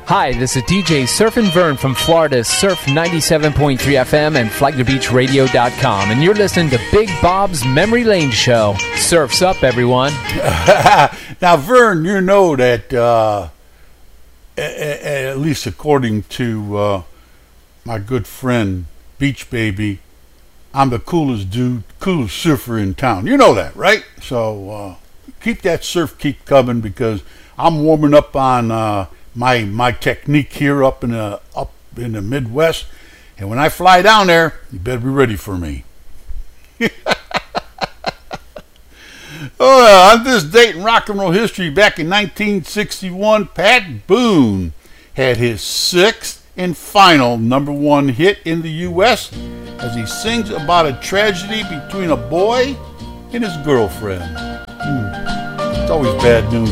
Hi, this is DJ Surfin' Vern from Florida's Surf 97.3 FM and FlagTheBeachRadio.com, and you're listening to Big Bob's Memory Lane Show. Surf's up, everyone. Now, Vern, you know that, at least according to my good friend Beach Baby, I'm the coolest dude, coolest surfer in town. You know that, right? So keep that surf keep coming, because I'm warming up on my technique here up in the Midwest, and when I fly down there, you better be ready for me. On this date in rock and roll history, back in 1961, Pat Boone had his sixth and final #1 hit in the U.S. as he sings about a tragedy between a boy and his girlfriend. It's always bad news.